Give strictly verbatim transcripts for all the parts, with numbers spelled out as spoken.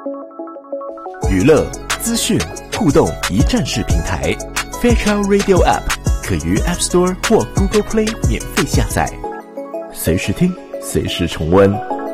娱乐、资讯、互动一站式平台 Fairchild Radio App 可于 App Store 或 Google Play 免费下载，随时听，随时重温。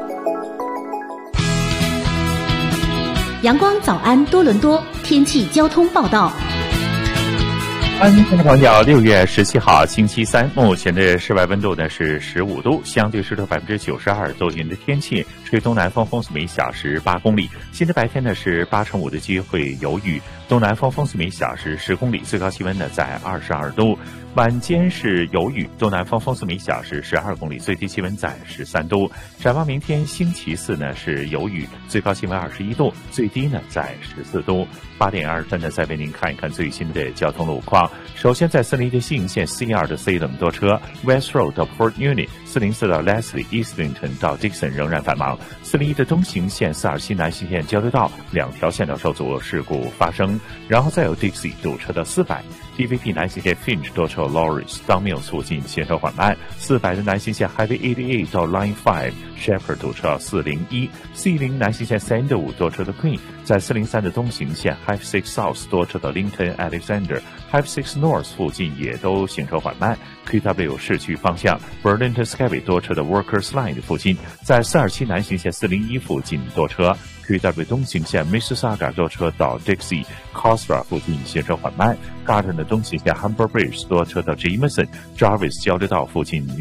阳光早安多伦多天气交通报道。 欢迎听众朋友，六月十七号星期三，目前的室外温度呢是十五度，相对湿度百分之九十二，多云的天气，吹东南风，风速每小时八公里。今天白天呢是八成五的机会有雨，东南风，风速每小时十公里，最高气温呢在二十二度。晚间是有雨，东南风，风速每小时十二公里，最低气温在十三度。展望明天星期四呢是有雨，最高气温二十一度，最低呢在十四度。八点二十分呢，再为您看一看最新的交通路况。首先在四零一的西营线 C 二 的 C 等多车 ，West Road 到 Port Unit， 四零四到 Leslie、Eastlington 到 Dixon 仍然繁忙。四零一的东行线四二七南行线交流道两条线道受阻，事故发生。然后再有 Dixie 堵车到四百 ，D V P 南行线 Finch 多车 Lawrence 当缪附近行车缓慢。四百的南行线 Highway 八十八到 Line five Shepherd 堵车四零一 ，C 零南行线 Sandalwood 多车的 Queen， 在四零三的东行线 Highway six South 多车的 Lincoln Alexander。Highway six North 附近也都行车缓慢 ，Q W 市区方向 Burlington Skyway 多车的 Workers Line 附近，在四二七南行线四零一附近多车 ，Q W 东行线 Mississauga 多车到 Dixie Cosra 附近行车缓慢 ，Garden 的东行线 Humber Bridge 多车到 Jameson Jarvis 交流道附近